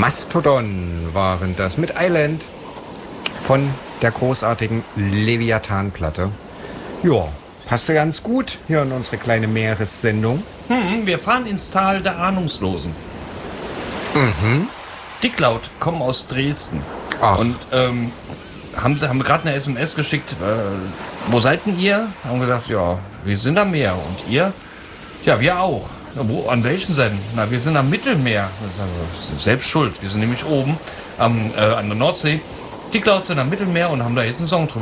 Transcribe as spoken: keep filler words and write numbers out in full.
Mastodon waren das mit Island von der großartigen Leviathan-Platte. Ja, passte ganz gut hier in unsere kleine Meeressendung. Hm, wir fahren ins Tal der Ahnungslosen. Mhm. Dicklaut kommen aus Dresden. Ach. Und ähm, haben sie haben gerade eine S M S geschickt. Äh, wo seid denn ihr? Haben gesagt, ja, wir sind am Meer. Und ihr? Ja, wir auch. Ja, wo, an welchen Seiten? Na, wir sind am Mittelmeer. Selbst schuld. Wir sind nämlich oben am, äh, an der Nordsee. Dicklaut sind am Mittelmeer und haben da jetzt einen Song drüber